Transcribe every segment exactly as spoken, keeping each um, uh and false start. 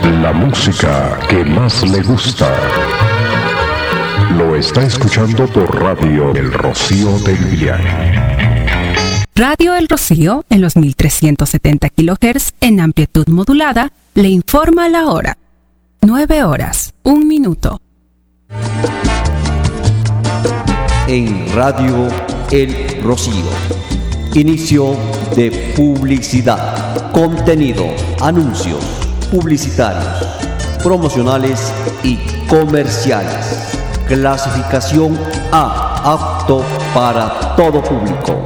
La música que más le gusta. Lo está escuchando por Radio El Rocío del Viaje. Radio El Rocío, en los mil trescientos setenta kilohertz en amplitud modulada, le informa la hora. nueve horas, un minuto. En Radio El Rocío. Inicio de publicidad. Contenido, anuncios publicitarios, promocionales y comerciales. Clasificación A, apto para todo público.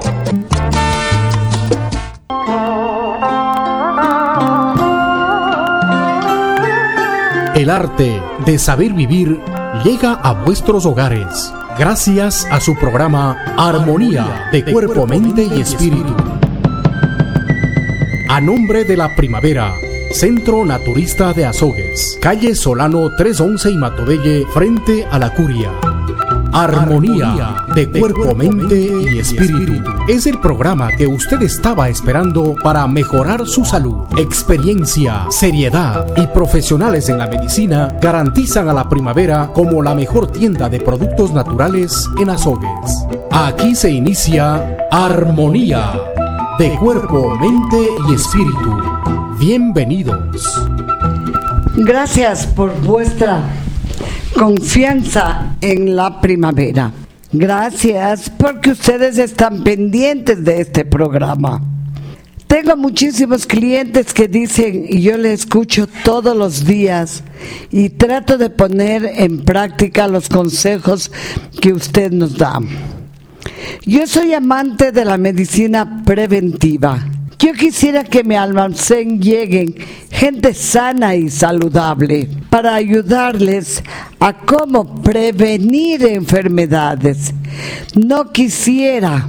El arte de saber vivir llega a vuestros hogares gracias a su programa Armonía de Cuerpo, Mente y Espíritu. A nombre de la Primavera, Centro Naturista de Azogues, calle Solano trescientos once y Matodelle, frente a la Curia. Armonía de Cuerpo, Mente y Espíritu es el programa que usted estaba esperando para mejorar su salud. Experiencia, seriedad y profesionales en la medicina garantizan a la Primavera como la mejor tienda de productos naturales en Azogues. Aquí se inicia Armonía de Cuerpo, Mente y Espíritu. Bienvenidos. Gracias por vuestra confianza en la Primavera. Gracias porque ustedes están pendientes de este programa. Tengo muchísimos clientes que dicen, y yo le escucho todos los días y trato de poner en práctica los consejos que usted nos da. Yo soy amante de la medicina preventiva. Yo quisiera que mi almacén lleguen gente sana y saludable para ayudarles a cómo prevenir enfermedades. No quisiera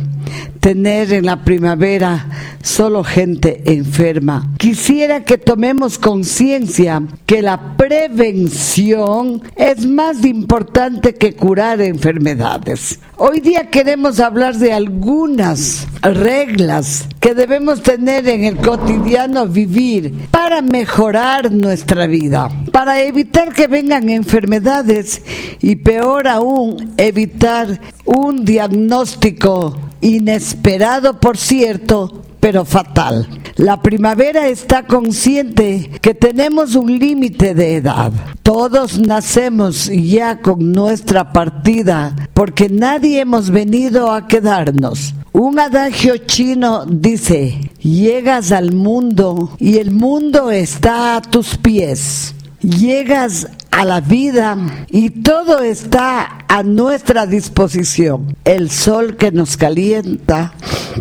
tener en la primavera solo gente enferma. Quisiera que tomemos conciencia que la prevención es más importante que curar enfermedades. Hoy día queremos hablar de algunas reglas que debemos tener en el cotidiano vivir para mejorar nuestra vida, para evitar que vengan enfermedades y peor aún, evitar un diagnóstico inesperado, por cierto, pero fatal. La primavera está consciente que tenemos un límite de edad. Todos nacemos ya con nuestra partida, porque nadie hemos venido a quedarnos. Un adagio chino dice: llegas al mundo y el mundo está a tus pies. Llegas a la vida y todo está a nuestra disposición. El sol que nos calienta,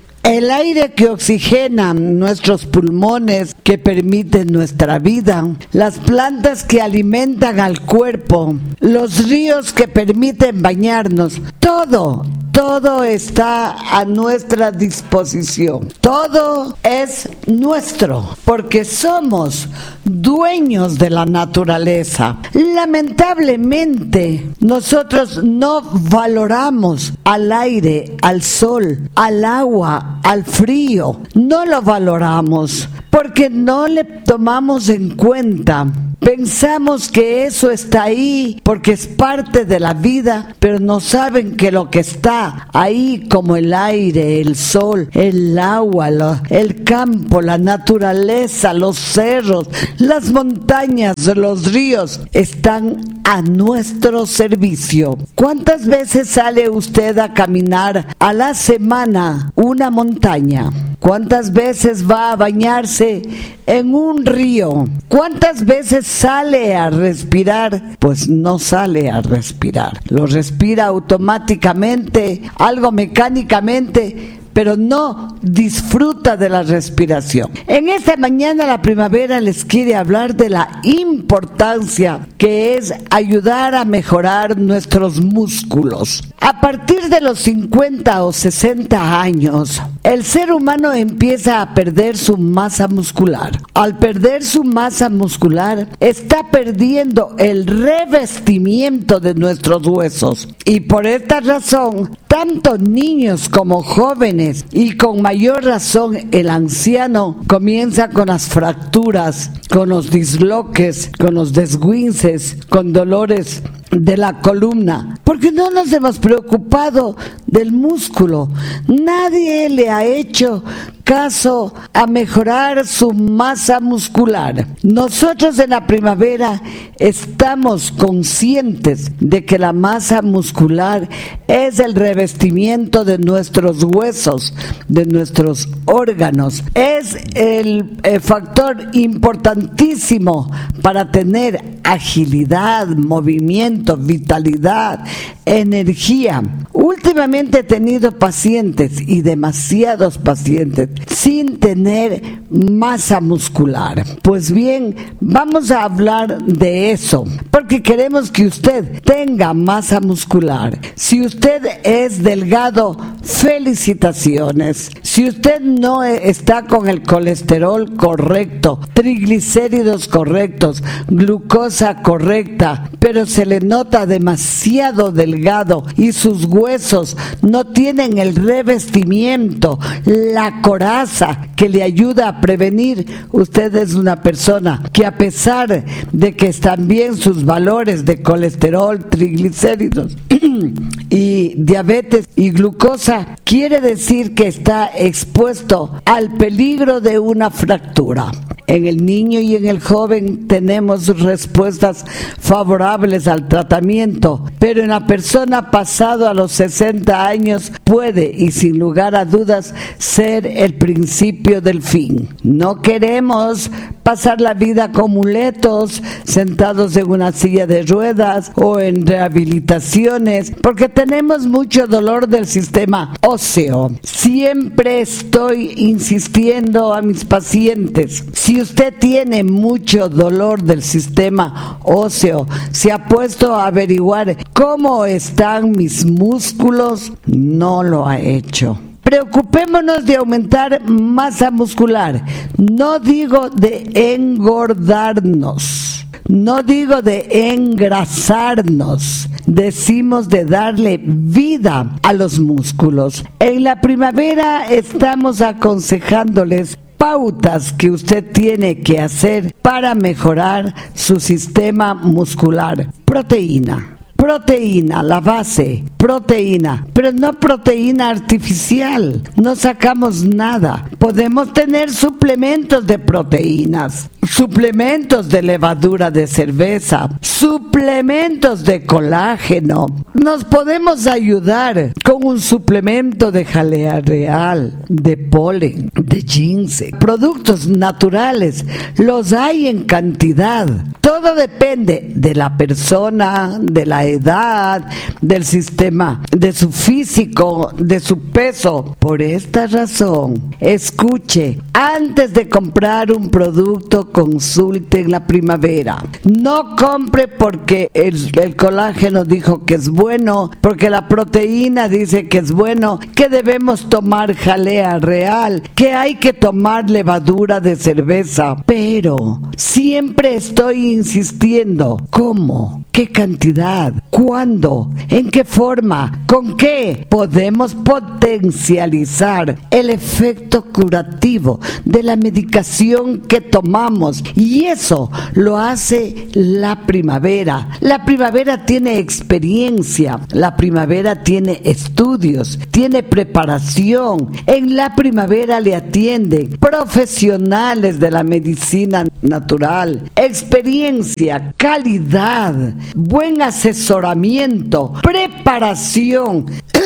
el aire que oxigena nuestros pulmones, que permite nuestra vida, las plantas que alimentan al cuerpo, los ríos que permiten bañarnos, todo, todo está a nuestra disposición. Todo es nuestro, porque somos dueños de la naturaleza. Lamentablemente, nosotros no valoramos al aire, al sol, al agua, al frío. No lo valoramos porque no le tomamos en cuenta. Pensamos que eso está ahí porque es parte de la vida, pero no saben que lo que está ahí, como el aire, el sol, el agua, lo, el campo, la naturaleza, los cerros, las montañas, los ríos, están a nuestro servicio. ¿Cuántas veces sale usted a caminar a la semana una montaña? ¿Cuántas veces va a bañarse en un río? ¿Cuántas veces sale a respirar? Pues no sale a respirar. Lo respira automáticamente, algo mecánicamente, pero no disfruta de la respiración. En esta mañana la primavera les quiere hablar de la importancia que es ayudar a mejorar nuestros músculos. A partir de los cincuenta o sesenta años, el ser humano empieza a perder su masa muscular. Al perder su masa muscular, está perdiendo el revestimiento de nuestros huesos. Y por esta razón, tanto niños como jóvenes, y con mayor razón el anciano comienza con las fracturas, con los disloques, con los desguinces, con dolores de la columna, porque no nos hemos preocupado del músculo. Nadie le ha hecho caso a mejorar su masa muscular. Nosotros en la primavera estamos conscientes de que la masa muscular es el revestimiento de nuestros huesos, de nuestros órganos. Es el, el factor importantísimo para tener agilidad, movimiento, vitalidad, energía. Últimamente he tenido pacientes, y demasiados pacientes, sin tener masa muscular. Pues bien, vamos a hablar de eso, porque queremos que usted tenga masa muscular. Si usted es delgado, felicitaciones. Si usted no está con el colesterol correcto, triglicéridos correctos, glucosa correcta, pero se le nota demasiado delgado y sus huesos no tienen el revestimiento, la coraza que le ayuda a prevenir, usted es una persona que, a pesar de que están bien sus valores de colesterol, triglicéridos y diabetes y glucosa, quiere decir que está expuesto al peligro de una fractura. En el niño y en el joven tenemos respuestas favorables al tratamiento, pero en la persona pasado a los sesenta años puede, y sin lugar a dudas, ser el principio del fin. No queremos pasar la vida con muletos, sentados en una silla de ruedas o en rehabilitaciones, porque tenemos mucho dolor del sistema óseo. Siempre estoy insistiendo a mis pacientes: si usted tiene mucho dolor del sistema óseo, ¿se ha puesto a averiguar cómo están mis músculos? No lo ha hecho. Preocupémonos de aumentar masa muscular. No digo de engordarnos, no digo de engrasarnos. Decimos de darle vida a los músculos. En la primavera estamos aconsejándoles pautas que usted tiene que hacer para mejorar su sistema muscular. Proteína. Proteína, la base, proteína, pero no proteína artificial, no sacamos nada. Podemos tener suplementos de proteínas, suplementos de levadura de cerveza, suplementos de colágeno. Nos podemos ayudar con un suplemento de jalea real, de polen, de ginseng, productos naturales. Los hay en cantidad. Todo depende de la persona, de la edad, del sistema, de su físico, de su peso. Por esta razón, escuche, antes de comprar un producto, consulte en la primavera. No compre porque el, el colágeno dijo que es bueno, porque la proteína dice que es bueno, que debemos tomar jalea real, que hay que tomar levadura de cerveza. Pero siempre estoy insistiendo, ¿cómo? ¿Qué cantidad? ¿Cuándo? ¿En qué forma? ¿Con qué podemos potencializar el efecto curativo de la medicación que tomamos? Y eso lo hace la primavera. La primavera tiene experiencia, la primavera tiene estudios, tiene preparación. En la primavera le atienden profesionales de la medicina natural, experiencia, calidad, buen asesoramiento, preparación,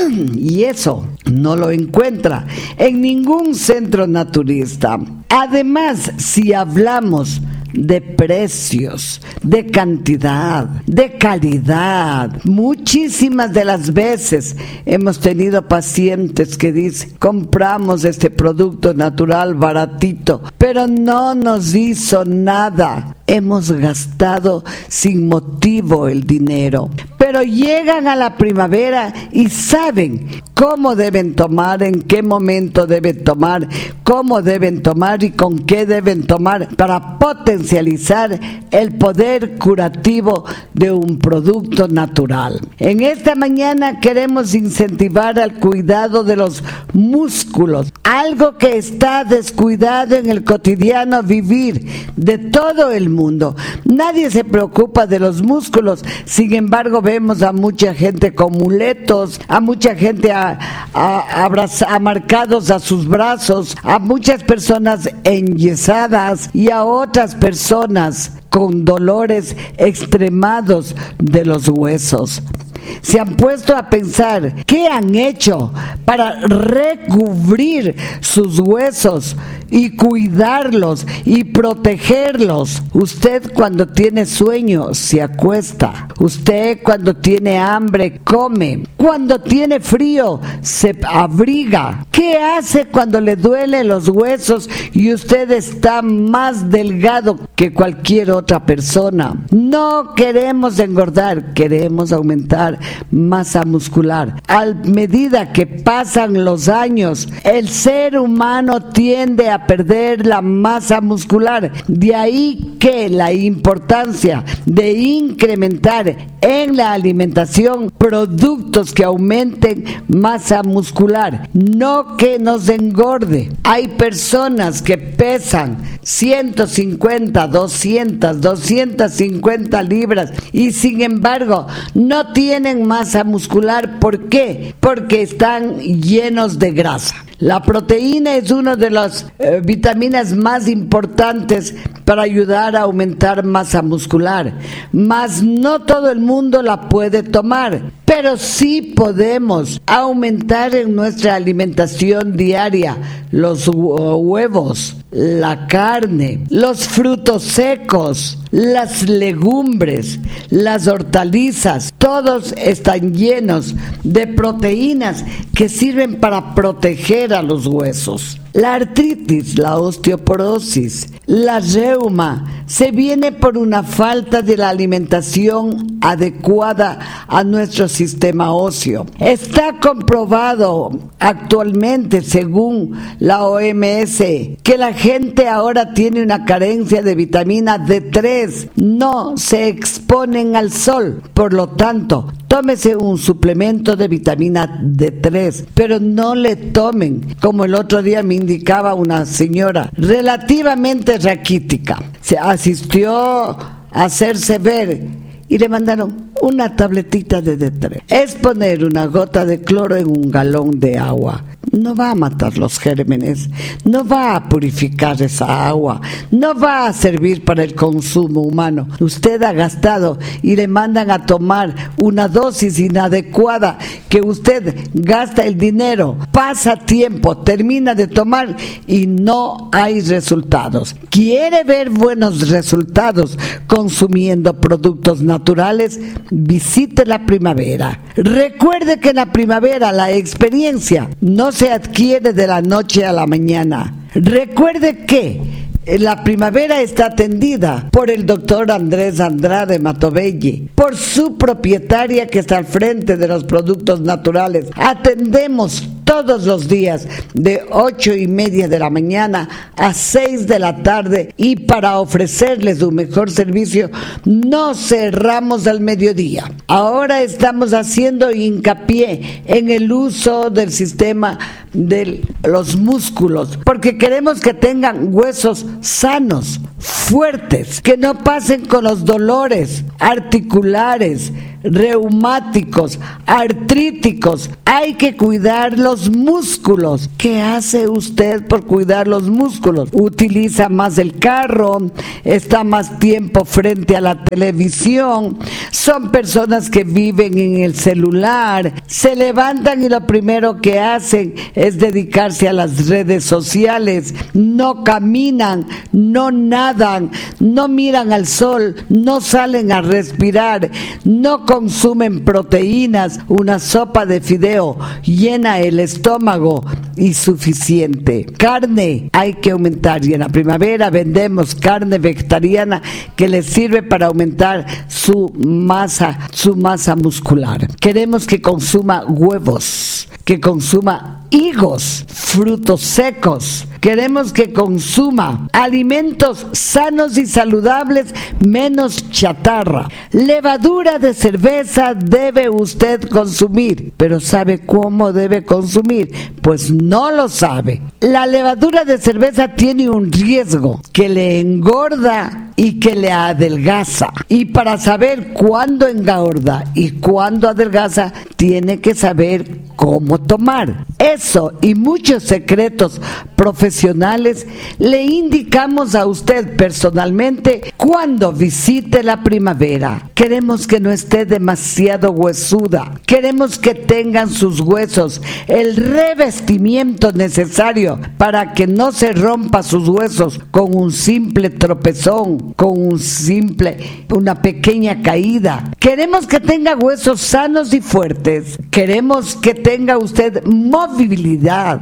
y eso no lo encuentra en ningún centro naturista. Además, si hablamos de precios, de cantidad, de calidad, muchísimas de las veces hemos tenido pacientes que dicen: compramos este producto natural baratito, pero no nos hizo nada. Hemos gastado sin motivo el dinero, pero pero llegan a la primavera y saben cómo deben tomar, en qué momento deben tomar, cómo deben tomar y con qué deben tomar para potencializar el poder curativo de un producto natural. En esta mañana queremos incentivar al cuidado de los músculos, algo que está descuidado en el cotidiano vivir de todo el mundo. Nadie se preocupa de los músculos, sin embargo vemos a mucha gente con muletos, a mucha gente a, a, abraza, amarcados a sus brazos, a muchas personas enyesadas y a otras personas con dolores extremados de los huesos. ¿Se han puesto a pensar qué han hecho para recubrir sus huesos y cuidarlos y protegerlos? Usted cuando tiene sueño se acuesta. Usted cuando tiene hambre come. Cuando tiene frío se abriga. ¿Qué hace cuando le duelen los huesos y usted está más delgado que cualquier otra persona? No queremos engordar, queremos aumentar masa muscular. A medida que pasan los años, el ser humano tiende a perder la masa muscular. De ahí que la importancia de incrementar en la alimentación productos que aumenten masa muscular, no que nos engorde. Hay personas que pesan ciento cincuenta, doscientas, doscientas cincuenta libras y sin embargo no tienen masa muscular. ¿Por qué? Porque están llenos de grasa. La proteína es una de las eh, vitaminas más importantes para ayudar a aumentar masa muscular, mas no todo el mundo la puede tomar, pero sí podemos aumentar en nuestra alimentación diaria los huevos, la carne, los frutos secos, las legumbres, las hortalizas. Todos están llenos de proteínas que sirven para proteger a los huesos. La artritis, la osteoporosis, la reuma se viene por una falta de la alimentación adecuada a nuestro sistema óseo. Está comprobado actualmente, según la O M S, que la gente ahora tiene una carencia de vitamina D tres. No se exponen al sol, por lo tanto, tómese un suplemento de vitamina D tres, pero no le tomen, como el otro día me indicaba una señora relativamente raquítica. Se asistió a hacerse ver y le mandaron una tabletita de D tres. Es poner una gota de cloro en un galón de agua. No va a matar los gérmenes, no va a purificar esa agua, no va a servir para el consumo humano. Usted ha gastado y le mandan a tomar una dosis inadecuada que usted gasta el dinero, pasa tiempo, termina de tomar y no hay resultados. ¿Quiere ver buenos resultados consumiendo productos naturales? Visite la primavera. Recuerde que en la primavera la experiencia no se adquiere de la noche a la mañana. Recuerde que la primavera está atendida por el doctor Andrés Andrade Matobelli, por su propietaria que está al frente de los productos naturales. Atendemos todos los días de ocho y media de la mañana a seis de la tarde y para ofrecerles un mejor servicio no cerramos al mediodía. Ahora estamos haciendo hincapié en el uso del sistema de los músculos porque queremos que tengan huesos sanos, fuertes, que no pasen con los dolores articulares, reumáticos, artríticos. Hay que cuidar los músculos. ¿Qué hace usted por cuidar los músculos? Utiliza más el carro, está más tiempo frente a la televisión, son personas que viven en el celular, se levantan y lo primero que hacen es dedicarse a las redes sociales, no caminan, no nadan, no miran al sol, no salen a respirar, no consumen proteínas. Una sopa de fideo llena el estómago y suficiente. Carne hay que aumentar y en la primavera vendemos carne vegetariana que les sirve para aumentar su su masa, su masa muscular. Queremos que consuma huevos, que consuma higos, frutos secos. Queremos que consuma alimentos sanos y saludables, menos chatarra. Levadura de cerveza debe usted consumir, pero ¿sabe cómo debe consumir? Pues no lo sabe. La levadura de cerveza tiene un riesgo que le engorda y que le adelgaza. Y para saber cuándo engorda y cuándo adelgaza, tiene que saber cómo tomar. Eso y muchos secretos profesionales le indicamos a usted personalmente cuando visite la primavera. Queremos que no esté demasiado huesuda. Queremos que tengan sus huesos el revestimiento necesario para que no se rompa sus huesos con un simple tropezón, con un simple, una pequeña caída. Queremos que tenga huesos sanos y fuertes. Queremos que tenga usted movilidad,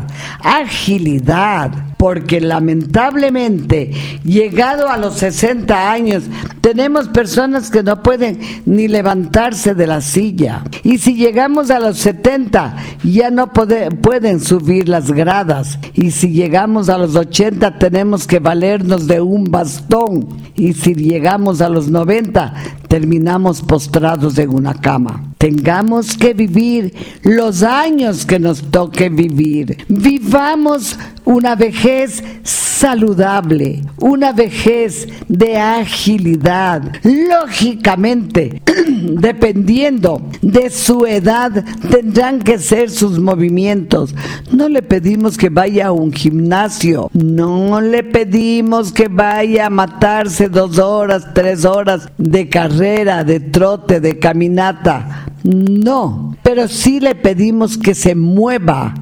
agilidad, porque lamentablemente, llegado a los sesenta años, tenemos personas que no pueden ni levantarse de la silla. Y si llegamos a los setenta, ya no pode, pueden subir las gradas. Y si llegamos a los ochenta, tenemos que valernos de un bastón. Y si llegamos a los noventa, terminamos postrados en una cama. Tengamos que vivir los años que nos toque vivir. Vivamos una vejez saludable, una vejez de agilidad. Lógicamente, dependiendo de su edad, tendrán que ser sus movimientos. No le pedimos que vaya a un gimnasio, no le pedimos que vaya a matarse dos horas, tres horas de carrera, de trote, de caminata. No, pero sí le pedimos que se mueva.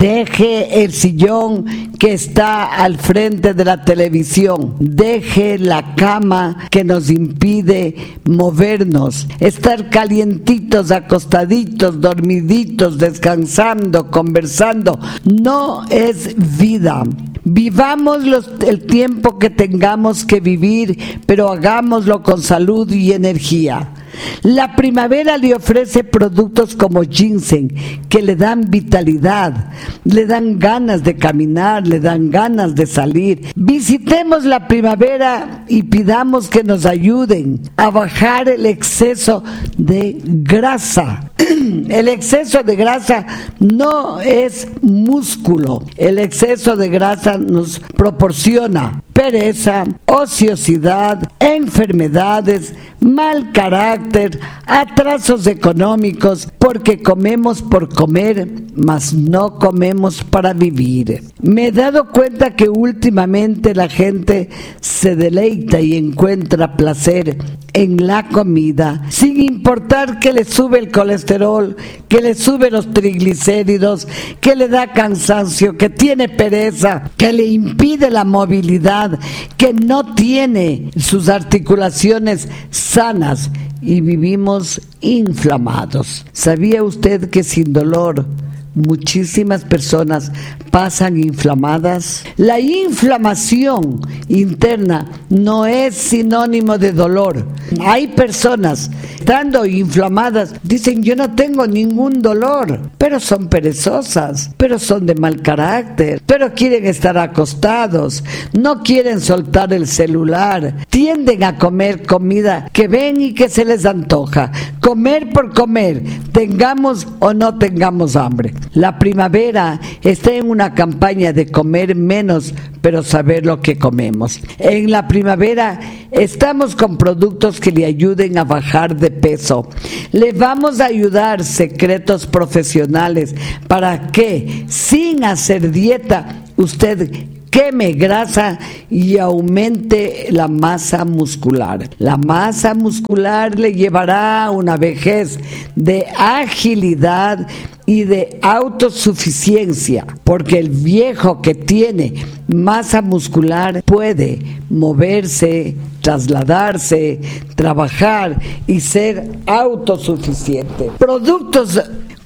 Deje el sillón que está al frente de la televisión. Deje la cama que nos impide movernos. Estar calientitos, acostaditos, dormiditos, descansando, conversando. No es vida. Vivamos los, el tiempo que tengamos que vivir, pero hagámoslo con salud y energía. La primavera le ofrece productos como ginseng que le dan vitalidad, le dan ganas de caminar, le dan ganas de salir. Visitemos la primavera y pidamos que nos ayuden a bajar el exceso de grasa. El exceso de grasa no es músculo. El exceso de grasa nos proporciona pereza, ociosidad, enfermedades, mal carácter, atrasos económicos, porque comemos por comer, mas no comemos para vivir. Me he dado cuenta que últimamente la gente se deleita y encuentra placer en la comida, sin importar que le sube el colesterol, que le sube los triglicéridos, que le da cansancio, que tiene pereza, que le impide la movilidad, que no tiene sus articulaciones sanas y vivimos inflamados. ¿Sabía usted que sin dolor muchísimas personas pasan inflamadas? La inflamación interna no es sinónimo de dolor. Hay personas estando inflamadas dicen yo no tengo ningún dolor, pero son perezosas, pero son de mal carácter, pero quieren estar acostados, no quieren soltar el celular, tienden a comer comida que ven y que se les antoja, comer por comer, tengamos o no tengamos hambre. La primavera está en una campaña de comer menos, pero saber lo que comemos. En la primavera estamos con productos que le ayuden a bajar de peso. Le vamos a ayudar secretos profesionales para que, sin hacer dieta, usted queme grasa y aumente la masa muscular. La masa muscular le llevará a una vejez de agilidad y de autosuficiencia, porque el viejo que tiene masa muscular puede moverse, trasladarse, trabajar y ser autosuficiente. Productos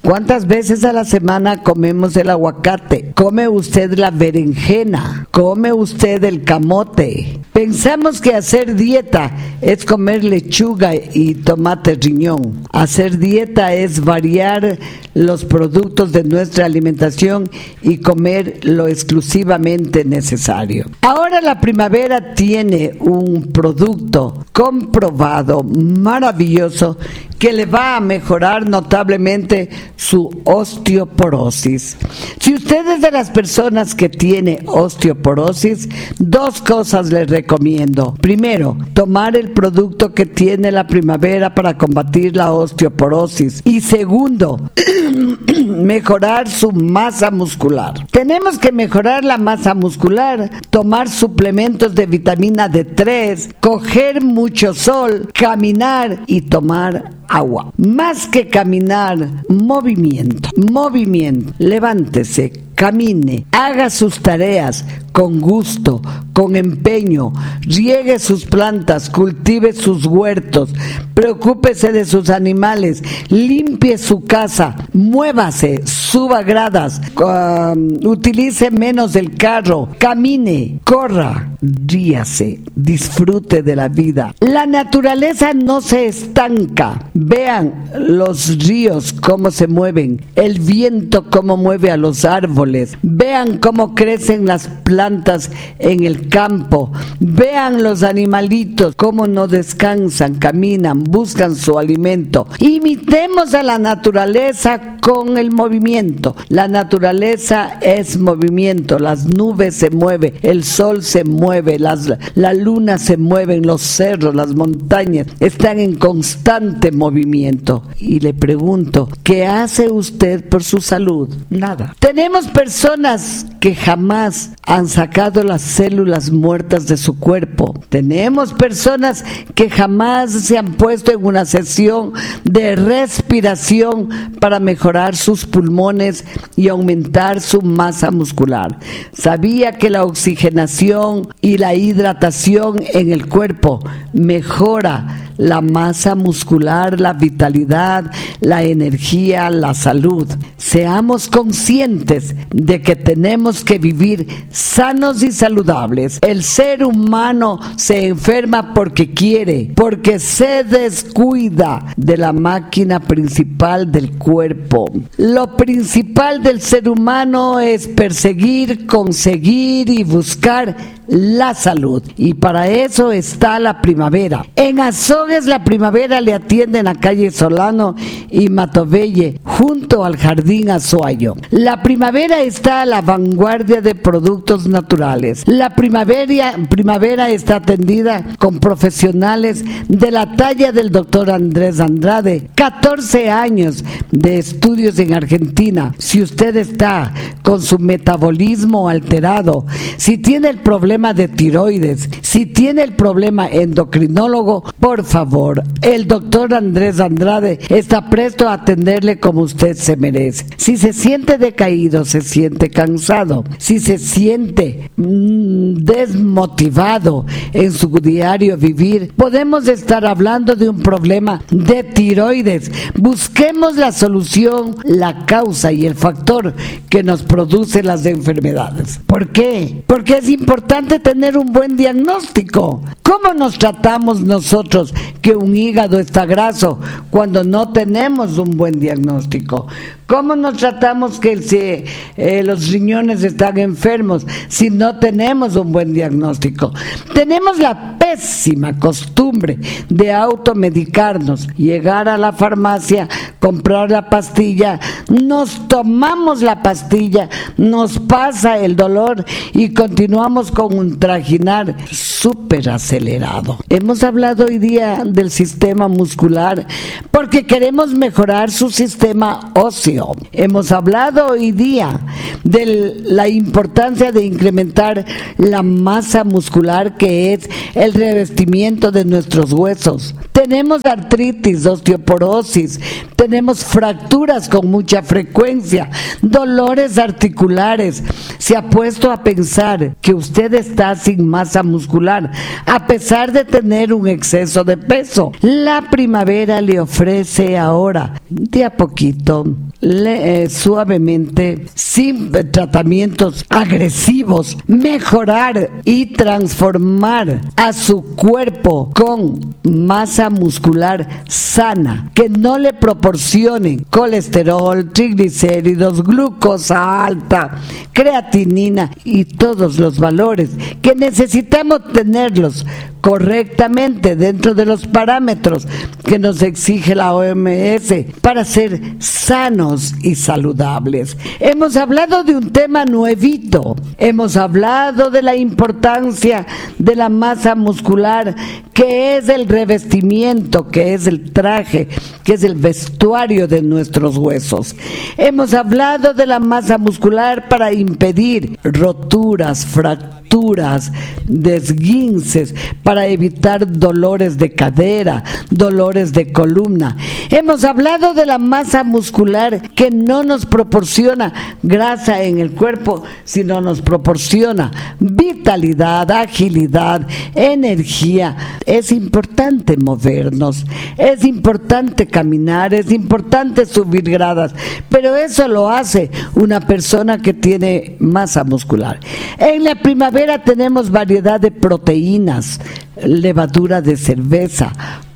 ¿Cuántas veces a la semana comemos el aguacate? ¿Come usted la berenjena? ¿Come usted el camote? Pensamos que hacer dieta es comer lechuga y tomate riñón. Hacer dieta es variar los productos de nuestra alimentación y comer lo exclusivamente necesario. Ahora la primavera tiene un producto comprobado, maravilloso, que le va a mejorar notablemente su osteoporosis. Si usted es de las personas que tiene osteoporosis, dos cosas les recomiendo. Primero, tomar el producto que tiene la primavera para combatir la osteoporosis. Y segundo, mejorar su masa muscular. Tenemos que mejorar la masa muscular, tomar suplementos de vitamina D tres, coger mucho sol, caminar y tomar agua. Más que caminar, movimiento, movimiento. Levántese, camine, haga sus tareas con gusto, con empeño, riegue sus plantas, cultive sus huertos, preocúpese de sus animales, limpie su casa, muévase, suba gradas, uh, utilice menos el carro, camine, corra, ríase, disfrute de la vida. La naturaleza no se estanca. Vean los ríos cómo se mueven, el viento cómo mueve a los árboles, vean cómo crecen las plantas en el campo, vean los animalitos cómo no descansan, caminan, buscan su alimento. Imitemos a la naturaleza con el movimiento. La naturaleza es movimiento, las nubes se mueven, el sol se mueve, las, la luna se mueve, los cerros, las montañas están en constante movimiento. Y le pregunto, ¿qué hace usted por su salud? Nada. Tenemos personas que jamás han sacado las células muertas de su cuerpo. Tenemos personas que jamás se han puesto en una sesión de respiración para mejorar sus pulmones y aumentar su masa muscular. ¿Sabía que la oxigenación y la hidratación en el cuerpo mejora la masa muscular, la vitalidad, la energía, la salud? Seamos conscientes de que tenemos que vivir sanos y saludables. El ser humano se enferma porque quiere, porque se descuida de la máquina principal del cuerpo. Lo principal del ser humano es perseguir, conseguir y buscar la salud, y para eso está la primavera. En Azogues la primavera le atienden a calle Solano y Matovelle junto al Jardín Azuayo. La primavera está a la vanguardia de productos naturales. La primavera, primavera está atendida con profesionales de la talla del doctor Andrés Andrade, catorce años de estudios en Argentina. Si usted está con su metabolismo alterado, si tiene el problema de tiroides, si tiene el problema endocrinólogo, por favor, el doctor Andrés Andrade está presto a atenderle como usted se merece. Si se siente decaído, se siente cansado, si se siente mmm, desmotivado en su diario vivir, podemos estar hablando de un problema de tiroides. Busquemos la solución, la causa y el factor que nos produce las enfermedades. ¿Por qué? Porque es importante tener un buen diagnóstico. ¿Cómo nos tratamos nosotros que un hígado está graso cuando no tenemos un buen diagnóstico? ¿Cómo nos tratamos que si, eh, los riñones están enfermos si no tenemos un buen diagnóstico? Tenemos la pésima costumbre de automedicarnos, llegar a la farmacia, comprar la pastilla, nos tomamos la pastilla, nos pasa el dolor y continuamos con un trajinar súper acelerado. Hemos hablado hoy día del sistema muscular porque queremos mejorar su sistema óseo. Hemos hablado hoy día de la importancia de incrementar la masa muscular, que es el revestimiento de nuestros huesos. Tenemos artritis, osteoporosis, tenemos tenemos fracturas con mucha frecuencia, dolores articulares. ¿Se ha puesto a pensar que usted está sin masa muscular a pesar de tener un exceso de peso? La primavera le ofrece ahora, de a poquito, le, eh, suavemente, sin tratamientos agresivos, mejorar y transformar a su cuerpo con masa muscular sana, que no le proporcionen colesterol, triglicéridos, glucosa alta, creatinina y todos los valores que necesitamos tenerlos correctamente dentro de los parámetros que nos exige la O M S para ser sanos y saludables. Hemos hablado de un tema nuevito, hemos hablado de la importancia de la masa muscular, que es el revestimiento, que es el traje, que es el vestuario de nuestros huesos. Hemos hablado de la masa muscular para impedir roturas, fracturas, desguinces, para evitar dolores de cadera, dolores de columna. Hemos hablado de la masa muscular que no nos proporciona grasa en el cuerpo, sino nos proporciona vitalidad, agilidad, energía. Es importante movernos, es importante caminar, es importante subir gradas, pero eso lo hace una persona que tiene masa muscular. En la primavera tenemos variedad de proteínas, levadura de cerveza,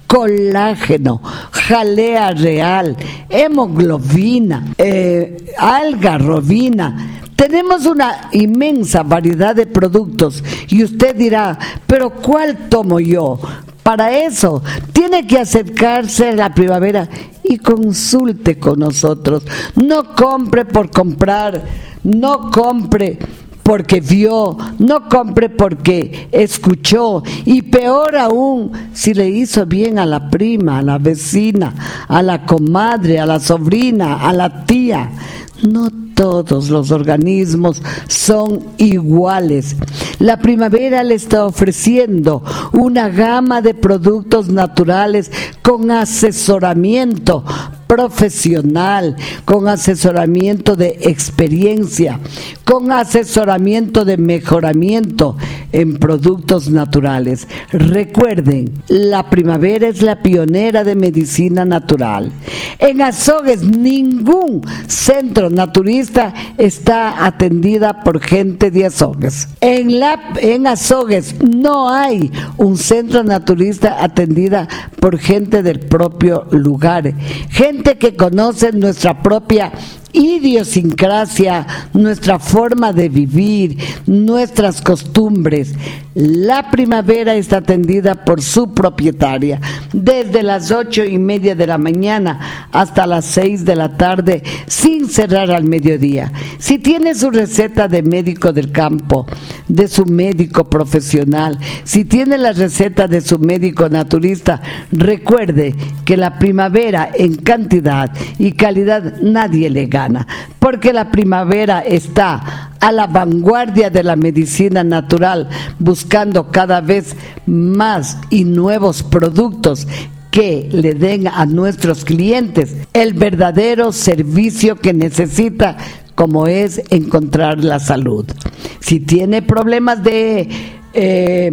colágeno, jalea real, hemoglobina, eh, alga-robina. Tenemos una inmensa variedad de productos y usted dirá, ¿pero cuál tomo yo? Para eso tiene que acercarse a la primavera y consulte con nosotros. No compre por comprar, no compre porque vio, no compre porque escuchó, y peor aún si le hizo bien a la prima, a la vecina, a la comadre, a la sobrina, a la tía. No todos los organismos son iguales. La primavera le está ofreciendo una gama de productos naturales con asesoramiento profesional, con asesoramiento de experiencia, con asesoramiento de mejoramiento en productos naturales. Recuerden, la primavera es la pionera de medicina natural. En Azogues ningún centro naturista está atendida por gente de Azogues. En, la, en Azogues no hay un centro naturista atendida por gente del propio lugar, gente que conoce nuestra propia idiosincrasia, nuestra forma de vivir, nuestras costumbres. La primavera está atendida por su propietaria desde las ocho y media de la mañana hasta las seis de la tarde, sin cerrar al mediodía. Si tiene su receta de médico del campo, de su médico profesional, si tiene la receta de su médico naturista, recuerde que la primavera en cantidad y calidad nadie le gana, porque la primavera está a la vanguardia de la medicina natural, buscando cada vez más y nuevos productos que le den a nuestros clientes el verdadero servicio que necesita, como es encontrar la salud. Si tiene problemas de Eh,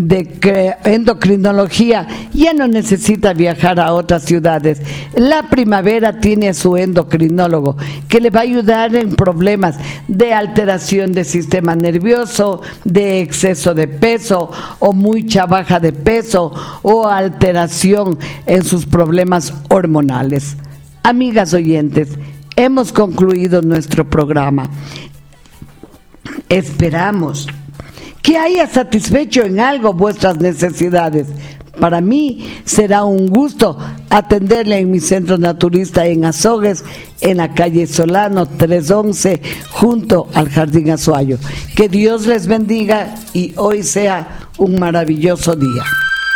de endocrinología, ya no necesita viajar a otras ciudades. La primavera tiene a su endocrinólogo que le va a ayudar en problemas de alteración del sistema nervioso, de exceso de peso o mucha baja de peso o alteración en sus problemas hormonales. Amigas oyentes, hemos concluido nuestro programa. Esperamos que haya satisfecho en algo vuestras necesidades. Para mí será un gusto atenderle en mi centro naturista en Azogues, en la calle Solano trescientos once, junto al Jardín Azuayo. Que Dios les bendiga y hoy sea un maravilloso día.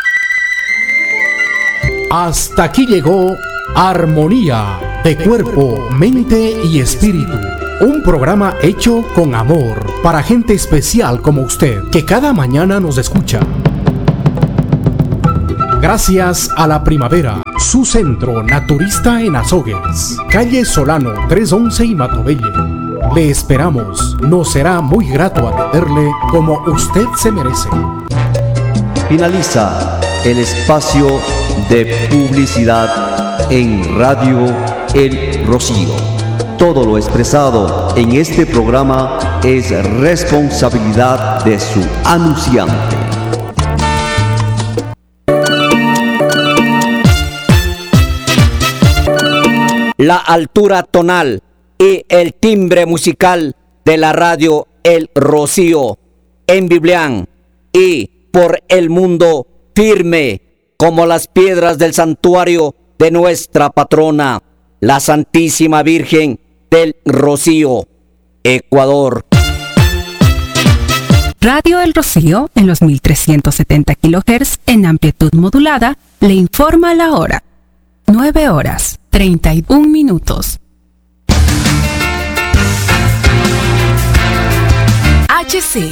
Hasta aquí llegó Armonía de Cuerpo, Mente y Espíritu. Un programa hecho con amor para gente especial como usted, que cada mañana nos escucha. Gracias a la primavera, su centro naturista en Azogues, calle Solano trescientos once y Matobelle. Le esperamos, nos será muy grato atenderle como usted se merece. Finaliza el espacio de publicidad en Radio El Rocío. Todo lo expresado en este programa es responsabilidad de su anunciante. La altura tonal y el timbre musical de la radio El Rocío en Biblián y por el mundo firme como las piedras del santuario de nuestra patrona, la Santísima Virgen del Rocío, Ecuador. Radio El Rocío en los mil trescientos setenta kilohertz en amplitud modulada le informa la hora. nueve horas, treinta y un minutos. H C